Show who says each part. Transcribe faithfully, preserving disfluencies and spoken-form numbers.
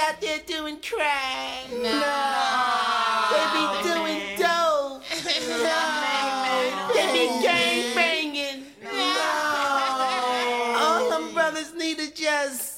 Speaker 1: out there doing crack.
Speaker 2: No.
Speaker 1: They be doing dope. No. They be gang banging. No. All them brothers need to just